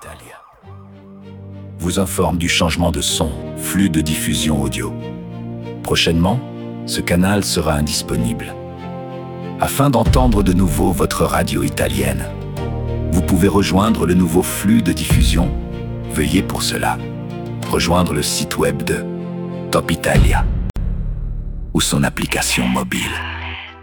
Italia vous informe du changement de son, flux de diffusion audio. Prochainement, ce canal sera indisponible. Afin d'entendre de nouveau votre radio italienne, vous pouvez rejoindre le nouveau flux de diffusion. Veuillez pour cela rejoindre le site web de Top Italia ou son application mobile.